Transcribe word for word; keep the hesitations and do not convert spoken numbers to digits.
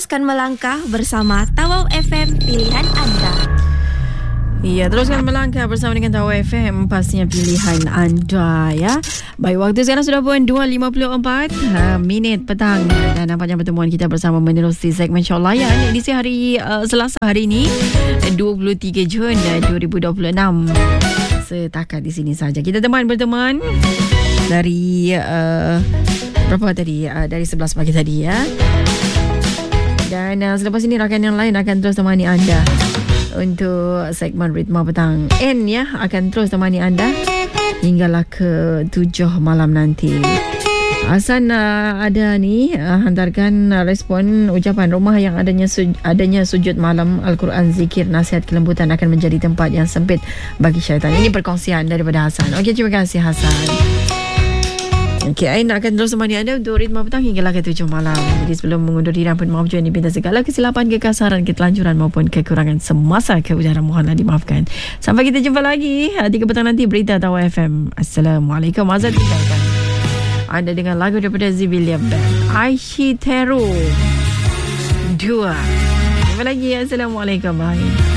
teruskan melangkah bersama Tawau F M, pilihan anda. Ya, teruskan melangkah bersama dengan Tawau F M, pastinya pilihan anda ya. Baik, waktu sekarang sudah pun dua lima puluh empat uh, minit petang dan nampaknya pertemuan kita bersama menerusi segmen Show Layan edisi hari uh, Selasa hari ini dua puluh tiga Jun dua ribu dua puluh enam. Setakat di sini saja. Kita teman berteman dari uh, berapa tadi? Uh, dari sebelas pagi tadi ya. Dan uh, selepas ini rakan yang lain akan terus temani anda untuk segmen Ritma Petang. N ya akan terus temani anda hinggalah ke tujuh malam nanti. Hasan uh, ada ni uh, hantarkan uh, respon ucapan rumah yang adanya su- adanya sujud malam Al-Quran, zikir, nasihat kelembutan akan menjadi tempat yang sempit bagi syaitan. Ini perkongsian daripada Hasan. Okey, terima kasih Hasan. Okey, Ain akan terus temani anda untuk Ritma Petang hinggalah ke tujuh malam. Jadi sebelum mengundur diri, ampun maaf juga dipinta segala kesilapan, kekasaran, ketelanjuran maupun kekurangan semasa keujaran mohonlah dimaafkan. Sampai kita jumpa lagi tiga petang nanti, berita Tawau F M. Assalamualaikum. Azad tinggalkan anda dengan lagu daripada Zibilia Band, Aishi Teru dua. Jumpa lagi. Assalamualaikum. Bye.